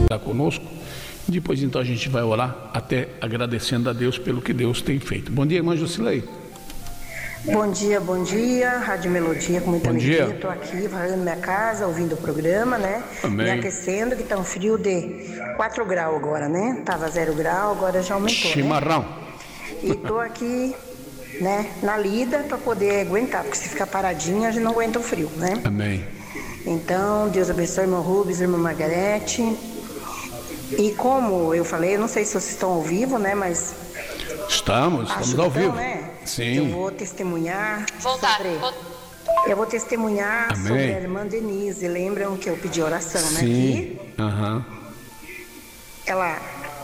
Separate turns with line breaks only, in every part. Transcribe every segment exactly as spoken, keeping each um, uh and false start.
estar conosco. Depois então a gente vai orar, até agradecendo a Deus pelo que Deus tem feito. Bom dia, irmã Jusilei.
Bom dia, bom dia, Rádio Melodia, com muita
Bom
alegria.
dia.
Estou aqui varrendo minha casa, ouvindo o programa, né?
Amém.
Me aquecendo, que tá um frio de quatro graus agora, né? Tava zero grau, agora já aumentou,
Chimarrão.
né? E tô aqui, né, na lida para poder aguentar, porque se ficar paradinha a gente não aguenta o frio, né?
Amém.
Então, Deus abençoe irmão Rubens, irmã Margarete. E como eu falei, eu não sei se vocês estão ao vivo, né? Mas
Estamos,
acho
estamos
que
ao
estão,
vivo.
né?
Sim.
Eu vou testemunhar
Voltar.
sobre... Eu vou testemunhar
Amém.
sobre a irmã Denise. Lembram que eu pedi oração, né?
Sim.
Que
Aham.
ela,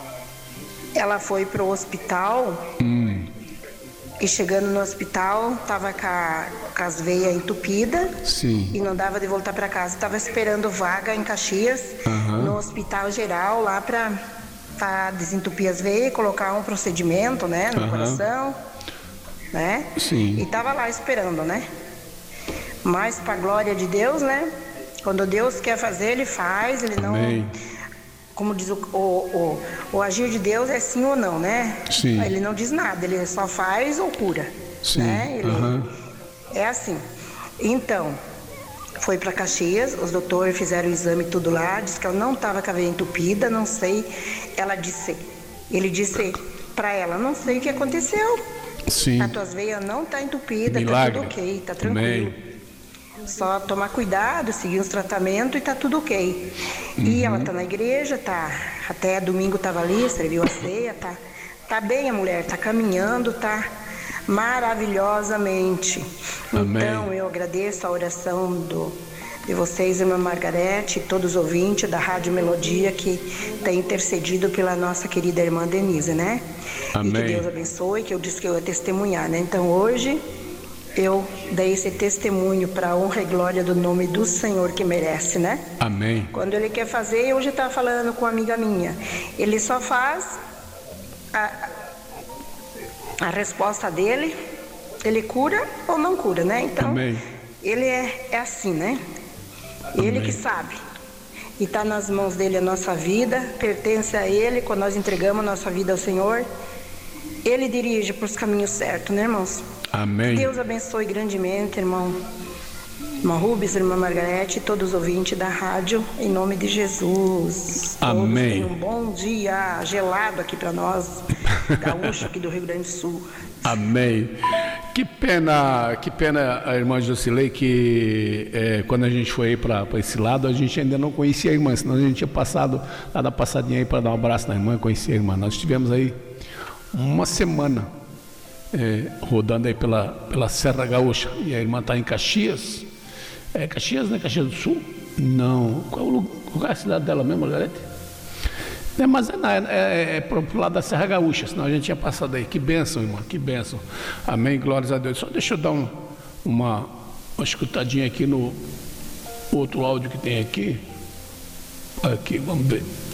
ela foi pro hospital
Hum.
e chegando no hospital tava com, a, com as veias entupidas
Sim.
e não dava de voltar para casa. Tava esperando vaga em Caxias,
Aham.
no hospital geral, lá para desentupir as veias, colocar um procedimento, né, no
Aham.
coração, né?
Sim.
E tava lá esperando, né? Mas para glória de Deus, né? Quando Deus quer fazer, Ele faz, Ele não...
Amém.
Como diz o, o, o, o agir de Deus é sim ou não, né?
Sim.
Ele não diz nada, Ele só faz ou cura.
Sim.
Né? Ele,
Aham.
É assim. Então, foi para Caxias, os doutores fizeram o exame tudo lá, disse que ela não estava com a veia entupida, não sei. Ela disse, ele disse para ela, não sei o que aconteceu.
Sim.
A tua veia não está entupida,
Milagre.
tá tudo ok, tá tranquilo.
Amém.
Só tomar cuidado, seguir os tratamentos e tá tudo ok.
Uhum.
E ela tá na igreja, tá, até domingo tava ali, serviu a ceia, tá, tá bem a mulher, tá caminhando, tá maravilhosamente.
Amém.
Então eu agradeço a oração do, de vocês, irmã Margarete, e todos os ouvintes da Rádio Melodia que tem intercedido pela nossa querida irmã Denise, né?
Amém.
E que Deus abençoe, que eu disse que eu ia testemunhar, né? Então hoje eu dei esse testemunho para a honra e glória do nome do Senhor que merece, né?
Amém.
Quando Ele quer fazer, eu hoje estava falando com uma amiga minha, Ele só faz a, a resposta dele, Ele cura ou não cura, né? Então,
Amém.
Ele é, é assim, né? Ele
Amém.
que sabe. E está nas mãos dele a nossa vida, pertence a Ele, quando nós entregamos a nossa vida ao Senhor, Ele dirige para os caminhos certos, né, irmãos?
Amém.
Deus abençoe grandemente, irmão, irmão Rubens, irmã Margarete e todos os ouvintes da rádio, em nome de Jesus.
Amém.
Todos tenham um bom dia, gelado aqui para nós, gaúcho aqui do Rio Grande do Sul.
Amém. Que pena, que pena a irmã Jusilei, que é, quando a gente foi para esse lado, a gente ainda não conhecia a irmã, senão a gente tinha passado lá da passadinha aí para dar um abraço na irmã, conhecer a irmã. Nós estivemos aí uma semana é, rodando aí pela, pela Serra Gaúcha, e a irmã está em Caxias. É Caxias, né? Caxias do Sul? Não. Qual é o lugar, qual é a cidade dela mesmo, Margarete? É, mas é, é, é, é pro lado da Serra Gaúcha, senão a gente tinha passado aí. Que bênção, irmã, que bênção. Amém, glórias a Deus. Só deixa eu dar um, uma, uma escutadinha aqui no outro áudio que tem aqui. Aqui, vamos ver.